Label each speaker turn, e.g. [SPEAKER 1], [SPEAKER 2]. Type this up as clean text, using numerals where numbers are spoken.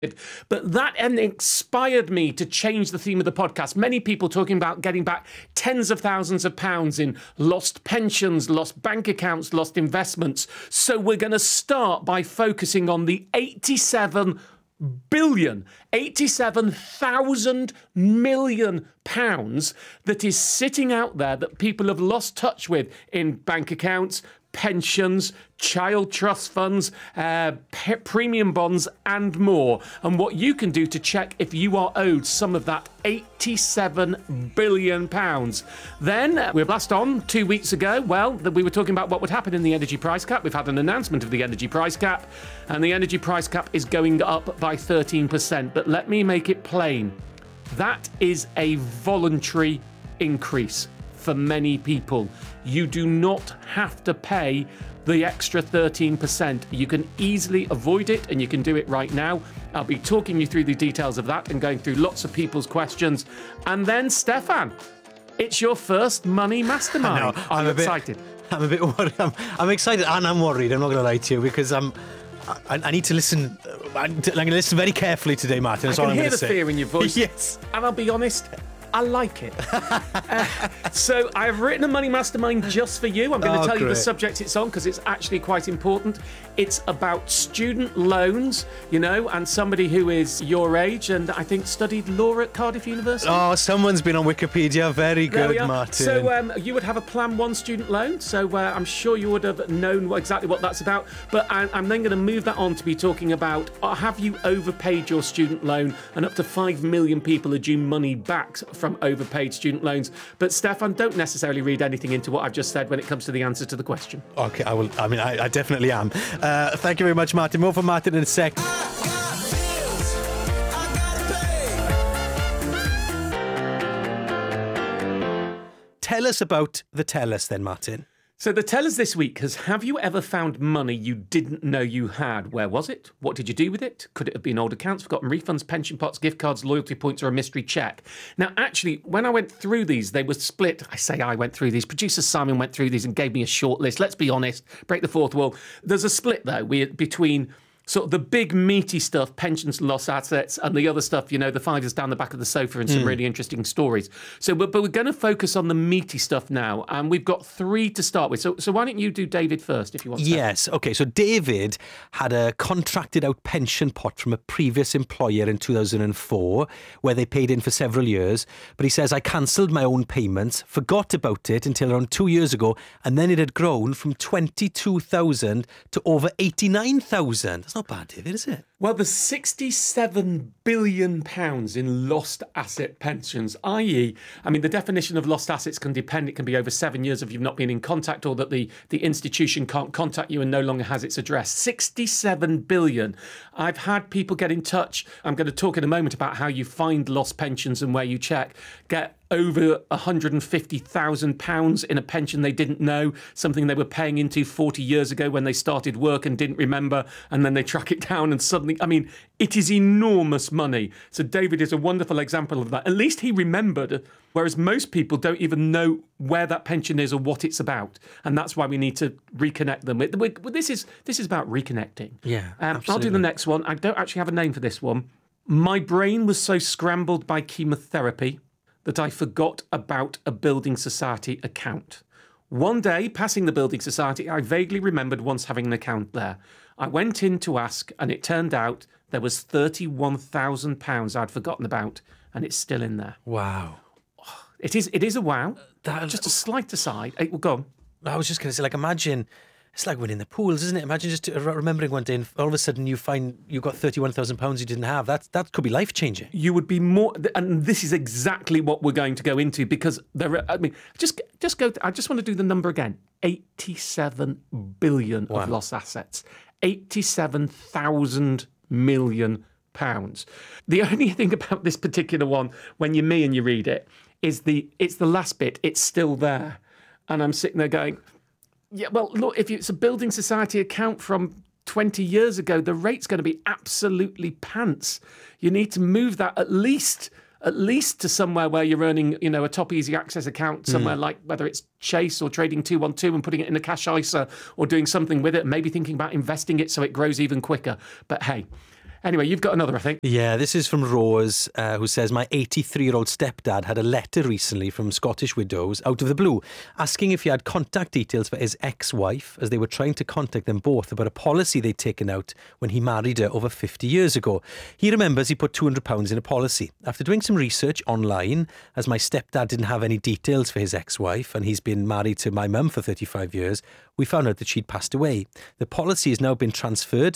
[SPEAKER 1] But that inspired me to change the theme of the podcast. Many people talking about getting back tens of thousands of pounds in lost pensions, lost bank accounts, lost investments. So we're going to start by focusing on the 87,000 million pounds that is sitting out there that people have lost touch with in bank accounts, pensions, child trust funds, premium bonds and more, and what you can do to check if you are owed some of that £87 billion. Then we blast on 2 weeks ago. Well, we were talking about what would happen in the energy price cap. We've had an announcement of the energy price cap, and the energy price cap is going up by 13%. But let me make it plain. That is a voluntary increase for many people. You do not have to pay the extra 13%. You can easily avoid it, and you can do it right now. I'll be talking you through the details of that and going through lots of people's questions. And then, Stefan, it's your first money mastermind. I'm excited.
[SPEAKER 2] I'm a bit worried. I'm excited and I'm worried. I'm not going to lie to you, because I need to listen. I'm going to listen very carefully today, Martin. That's
[SPEAKER 1] I
[SPEAKER 2] all
[SPEAKER 1] can
[SPEAKER 2] I'm
[SPEAKER 1] hear
[SPEAKER 2] going to
[SPEAKER 1] the
[SPEAKER 2] say.
[SPEAKER 1] fear in your voice.
[SPEAKER 2] Yes.
[SPEAKER 1] And I'll be honest, I like it. So I've written a money mastermind just for you. I'm going to tell you the subject it's on, because it's actually quite important. It's about student loans, and somebody who is your age and I think studied law at Cardiff University.
[SPEAKER 2] Oh, someone's been on Wikipedia. Very good, Martin.
[SPEAKER 1] So you would have a Plan 1 student loan. So I'm sure you would have known exactly what that's about. But I'm then going to move that on to be talking about, have you overpaid your student loan? And up to 5 million people are due money back from overpaid student loans. But Stefan, don't necessarily read anything into what I've just said when it comes to the answer to the question.
[SPEAKER 2] Okay, I will. I mean, I definitely am. Thank you very much, Martin. More from Martin in a sec. Tell us about the tell us then, Martin.
[SPEAKER 1] So the tell us this week is, have you ever found money you didn't know you had? Where was it? What did you do with it? Could it have been old accounts, forgotten refunds, pension pots, gift cards, loyalty points, or a mystery cheque? Now, actually, when I went through these, they were split. I went through these. Producer Simon went through these and gave me a short list. Let's be honest, break the fourth wall. There's a split, though, between sort of the big meaty stuff, pensions, lost assets, and the other stuff, the fivers down the back of the sofa and some really interesting stories. So, but we're going to focus on the meaty stuff now, and we've got 3 to start with. So why don't you do David first, if you want to?
[SPEAKER 2] Yes. Okay. So David had a contracted out pension pot from a previous employer in 2004, where they paid in for several years. But he says, I cancelled my own payments, forgot about it until around 2 years ago, and then it had grown from 22,000 to over 89,000. That's not bad, David, is it?
[SPEAKER 1] Well, there's £67 billion in lost asset pensions, i.e., the definition of lost assets can depend. It can be over 7 years if you've not been in contact, or that the institution can't contact you and no longer has its address. 67 billion. I've had people get in touch. I'm going to talk in a moment about how you find lost pensions and where you check. Get over £150,000 in a pension they didn't know, something they were paying into 40 years ago when they started work and didn't remember, and then they track it down and suddenly, it is enormous money. So David is a wonderful example of that. At least he remembered, whereas most people don't even know where that pension is or what it's about. And that's why we need to reconnect them. This is about reconnecting.
[SPEAKER 2] Yeah, absolutely.
[SPEAKER 1] I'll do the next one. I don't actually have a name for this one. My brain was so scrambled by chemotherapy that I forgot about a Building Society account. One day, passing the Building Society, I vaguely remembered once having an account there. I went in to ask, and it turned out there was £31,000 I'd forgotten about, and it's still in there.
[SPEAKER 2] Wow.
[SPEAKER 1] It is a wow. Just a slight aside. Well, go on.
[SPEAKER 2] I was just going to say, imagine, it's like winning the pools, isn't it? Imagine just remembering one day and all of a sudden you find you've got £31,000 you didn't have. That could be life-changing.
[SPEAKER 1] You would be more, and this is exactly what we're going to go into, because just go. I just want to do the number again. 87 billion of lost assets. 87,000 million pounds. The only thing about this particular one, when you're me and you read it, is it's the last bit. It's still there, and I'm sitting there going, yeah, well, look, if it's a Building Society account from 20 years ago, the rate's going to be absolutely pants. You need to move that at least to somewhere where you're earning, a top easy access account somewhere like whether it's Chase or Trading 212 and putting it in a cash ISA or doing something with it, maybe thinking about investing it so it grows even quicker. But hey, Anyway, you've got another, I think.
[SPEAKER 2] Yeah, this is from Rose, who says, my 83-year-old stepdad had a letter recently from Scottish Widows out of the blue, asking if he had contact details for his ex-wife, as they were trying to contact them both about a policy they'd taken out when he married her over 50 years ago. He remembers he put £200 in a policy. After doing some research online, as my stepdad didn't have any details for his ex-wife, and he's been married to my mum for 35 years, we found out that she'd passed away. The policy has now been transferred